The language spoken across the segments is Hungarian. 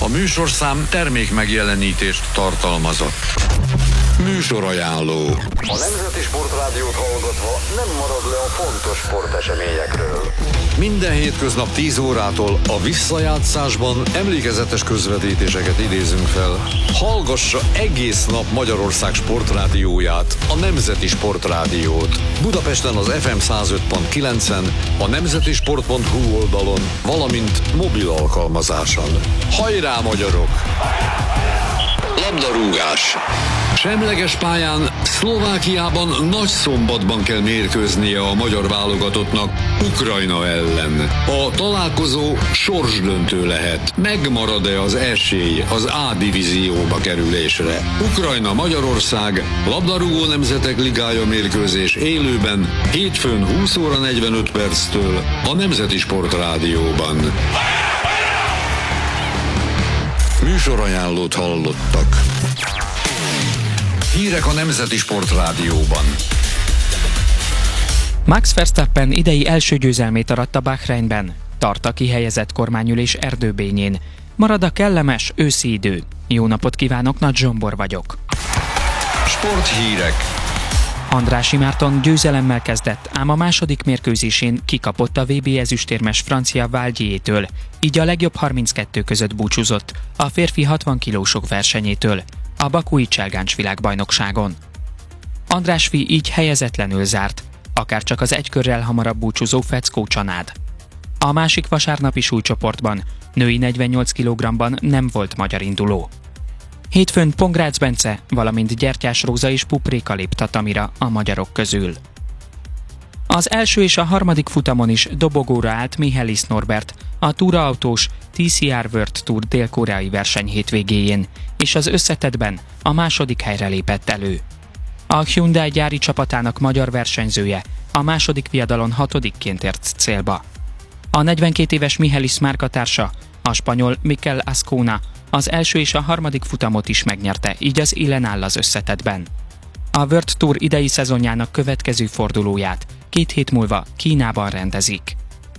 A műsorszám termék megjelenítést tartalmazott. Műsorajánló. A Nemzeti Sportrádiót hallgatva nem marad le a fontos sporteseményekről. Minden hétköznap 10 órától a visszajátszásban emlékezetes közvetítéseket idézünk fel. Hallgassa egész nap Magyarország sportrádióját, a Nemzeti Sportrádiót. Budapesten az FM 105.9-en, a nemzetisport.hu oldalon, valamint mobil alkalmazáson. Hajrá, magyarok! Labdarúgás. Semleges pályán Szlovákiában Nagyszombatban kell mérkőznie a magyar válogatottnak Ukrajna ellen. A találkozó sorsdöntő lehet. Megmarad-e az esély az A divízióba kerülésre? Ukrajna-Magyarország labdarúgó nemzetek ligája mérkőzés élőben hétfőn 20 óra 45 perctől a Nemzeti Sportrádióban. Műsorajánlót hallottak. Hírek a Nemzeti Sportrádióban. Max Verstappen idei első győzelmét aratta Bahreinben. Tart a kihelyezett kormányülés erdőbényén. Marad a kellemes őszi idő. Jó napot kívánok, Nagy Zsombor vagyok. Sporthírek. Andrássy Márton győzelemmel kezdett, ám a második mérkőzésén kikapott a VB ezüstérmes francia Valdiétől, így a legjobb 32 között búcsúzott a férfi 60 kilósok versenyétől a bakui Cselgáncs világbajnokságon. Andrásfi így helyezetlenül zárt, akárcsak az egy körrel hamarabb búcsúzó Feckó Csanád. A másik vasárnapi súlycsoportban, női 48 kg-ban nem volt magyar induló. Hétfőn Pongrácz Bence, valamint Gyertyás Róza és Pupréka lép tatamira a magyarok közül. Az első és a harmadik futamon is dobogóra állt Michelis Norbert, a túraautós TCR World Tour dél-koreai verseny hétvégéjén, és az összetettben a második helyre lépett elő. A Hyundai gyári csapatának magyar versenyzője a második viadalon 6-ként ért célba. A 42 éves Michelis márkatársa, a spanyol Mikel Azcona az első és a harmadik futamot is megnyerte, így az élen áll az összetettben. A World Tour idei szezonjának következő fordulóját 2 hét múlva Kínában rendezik.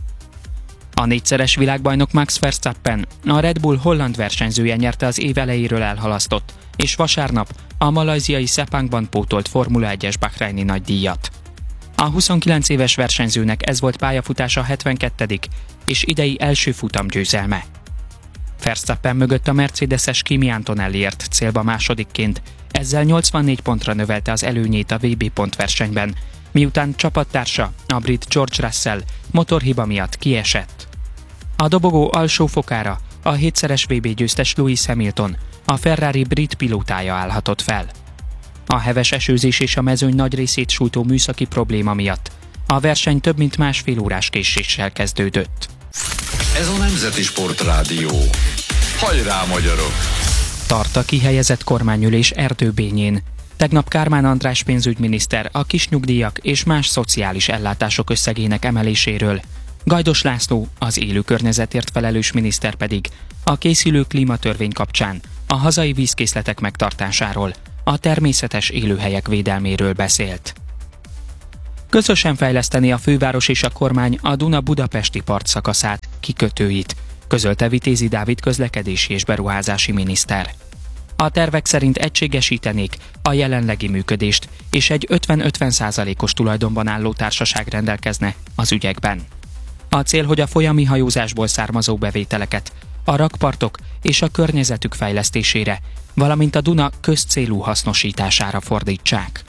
A 4-szeres világbajnok Max Verstappen, a Red Bull holland versenyzője nyerte az év elejéről elhalasztott, és vasárnap a malajziai Sepangban pótolt Formula 1-es bahreini nagydíjat. A 29 éves versenyzőnek ez volt pályafutása 72. és idei első futamgyőzelme. Verstappen mögött a mercedeses Kimi Antonelli ért célba másodikként, ezzel 84 pontra növelte az előnyét a VB pontversenyben, miután csapattársa, a brit George Russell motorhiba miatt kiesett. A dobogó alsó fokára a 7-szeres VB győztes Lewis Hamilton, a Ferrari brit pilótája állhatott fel. A heves esőzés és a mezőny nagy részét sújtó műszaki probléma miatt a verseny több mint másfél órás késéssel kezdődött. Ez a Nemzeti Sportrádió. Hajrá, magyarok! Tart a kihelyezett kormányülés erdőbényén. Tegnap Kármán András pénzügyminiszter a kisnyugdíjak és más szociális ellátások összegének emeléséről, Gajdos László, az élő környezetért felelős miniszter pedig a készülő klímatörvény kapcsán a hazai vízkészletek megtartásáról, a természetes élőhelyek védelméről beszélt. Közösen fejleszteni a főváros és a kormány a Duna-Budapesti partszakaszát, kikötőit, közölte Vitézi Dávid közlekedési és beruházási miniszter. A tervek szerint egységesítenék a jelenlegi működést, és egy 50-50%-os tulajdonban álló társaság rendelkezne az ügyekben. A cél, hogy a folyami hajózásból származó bevételeket a rakpartok és a környezetük fejlesztésére, valamint a Duna közcélú hasznosítására fordítsák.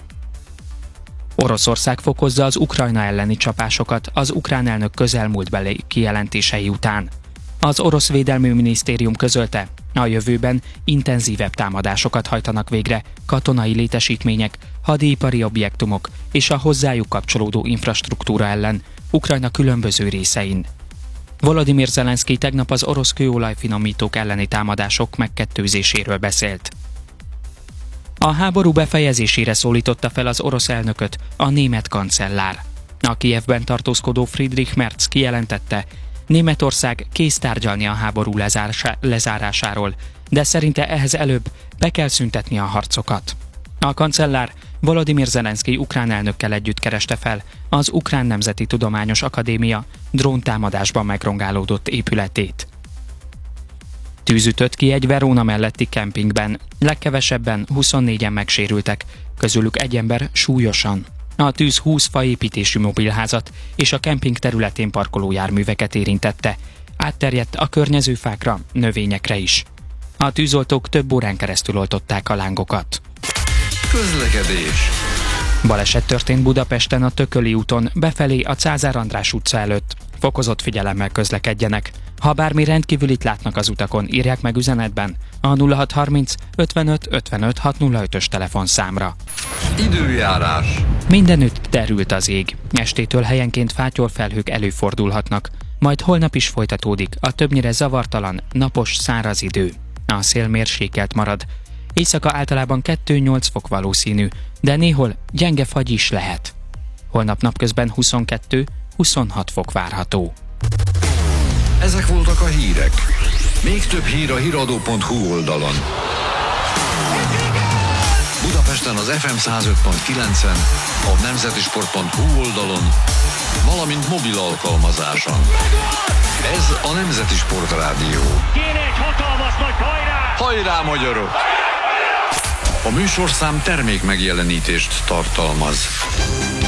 Oroszország fokozza az Ukrajna elleni csapásokat az ukrán elnök közelmúltbeli kijelentései után. Az orosz védelmi minisztérium közölte, a jövőben intenzívebb támadásokat hajtanak végre katonai létesítmények, hadipari objektumok és a hozzájuk kapcsolódó infrastruktúra ellen Ukrajna különböző részein. Volodymyr Zelenszky tegnap az orosz kőolajfinomítók elleni támadások megkettőzéséről beszélt. A háború befejezésére szólította fel az orosz elnököt a német kancellár. A Kijevben tartózkodó Friedrich Merz kijelentette, Németország kész tárgyalni a háború lezárásáról, de szerinte ehhez előbb be kell szüntetni a harcokat. A kancellár Volodymyr Zelenszky ukrán elnökkel együtt kereste fel az Ukrán Nemzeti Tudományos Akadémia dróntámadásban megrongálódott épületét. Tűz ütött ki egy Verona melletti kempingben. Legkevesebben 24-en megsérültek, közülük egy ember súlyosan. A tűz 20 faépítésű mobilházat és a kemping területén parkoló járműveket érintette. Átterjedt a környező fákra, növényekre is. A tűzoltók több órán keresztül oltották a lángokat. Közlekedés. Baleset történt Budapesten a Tököli úton, befelé a Cázár András utca előtt. Fokozott figyelemmel közlekedjenek. Ha bármi rendkívülit látnak az utakon, írják meg üzenetben a 0630 55 55 605-ös telefonszámra. Időjárás. Mindenütt derült az ég. Estétől helyenként fátyolfelhők előfordulhatnak, majd holnap is folytatódik a többnyire zavartalan, napos, száraz idő. A szél mérsékelt marad. Éjszaka általában 2-8 fok valószínű, de néhol gyenge fagy is lehet. Holnap napközben 22-26 fok várható. Ezek voltak a hírek. Még több hír a hiradó.hu oldalon. Budapesten az FM 105.9-en, a nemzetisport.hu oldalon, valamint mobil alkalmazáson. Ez a Nemzeti Sport Rádió. Kéne egy hatalmas nagy hajrá! Hajrá, magyarok! A műsorszám termék megjelenítést tartalmaz.